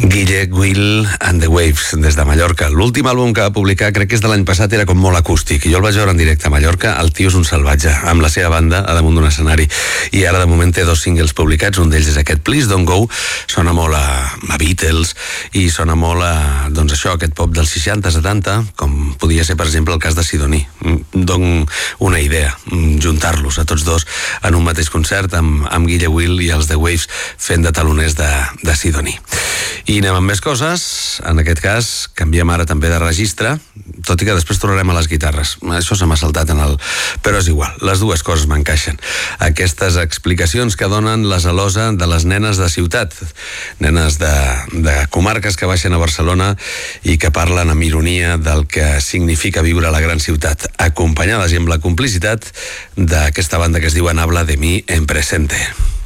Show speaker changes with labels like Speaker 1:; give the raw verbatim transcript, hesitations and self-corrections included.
Speaker 1: Guille Will and the Waves, des de Mallorca. L'últim àlbum que va publicar, crec que és de l'any passat, era com molt acústic. Jo el vaig veure en directe a Mallorca. El tio és un salvatge, amb la seva banda a damunt d'un escenari. I ara de moment té dos singles publicats, un d'ells és aquest Please Don't Go, sona molt a, a Beatles i sona molt a, doncs això, aquest pop dels seixanta setanta, com podia ser per exemple el cas de Sidoní. Don una idea, juntar-los a tots dos en un mateix concert amb, amb Guille Will i els The Waves fent de taloners de, de Sidoní. I anem amb més coses. En aquest cas canviem ara també de registre, tot i que després tornarem a les guitarres. Això se m'ha saltat en el... però és igual, les dues coses m'encaixen. Aquestes explicacions que donen les Alosa de les nenes de ciutat, nenes de, de comarques que baixen a Barcelona i que parlen amb ironia del que significa viure a la gran ciutat, acompanyades i amb la complicitat d'aquesta banda que es diu Habla de mi en presente.